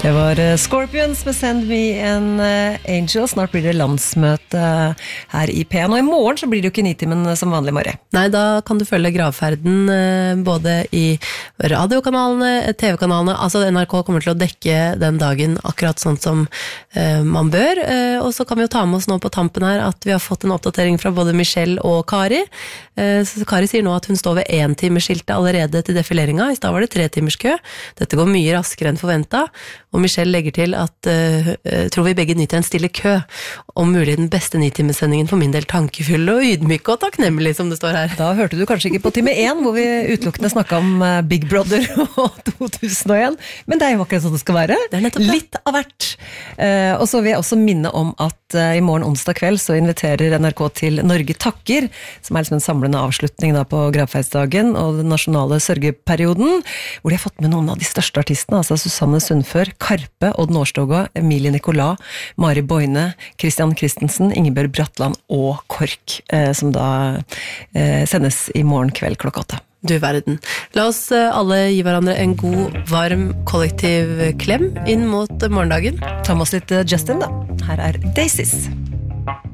Det var Scorpions med Send Me an Angel. Snart blir det landsmøte her i P1. Og i morgen så blir det jo ikke Nitimen som vanlig, Mari. Nei, da kan du følge gravferden både i radiokanalene, TV-kanalene. Altså NRK kommer til å dekke den dagen akkurat sånn som man bør. Og så kan vi jo ta med oss nå på tampen her at vi har fått en oppdatering fra både Michelle og Kari. Så Kari sier nå at hun står ved 1 timeskiltet allerede til defileringa. I stad var det 3 timers kø. Dette går mye raskere enn forventet. Og Michelle legger til at tror vi begge nyter en stille kø, om mulig den beste 9-timesendingen for min del tankefull og ydmyk og takknemlig, som det står her. Da hørte du kanskje ikke på time 1, hvor vi utelukkende snakket om Big Brother og 2001, men det er jo akkurat sånn det skal være. Det er nettopp det. Litt av hvert. Og så vil jeg også minne om at i morgen onsdag kveld så inviterer NRK til Norge Takker, som er liksom en samlende avslutning da på gravferdsdagen og den nasjonale sørgeperioden, hvor de har fått med noen av de største artistene, altså Susanne Sundfør, Karpe, Odd Nordstoga, Emilie Nicolas, Mari Boine, Christian Christensen, Ingebjørg Bratland og KORK, som da sendes i morgen kveld klokka 8. Du verden. La oss alle gi hverandre en god, varm, kollektiv klem inn mot morgendagen. Ta med oss litt Justin da. Her er Daisies.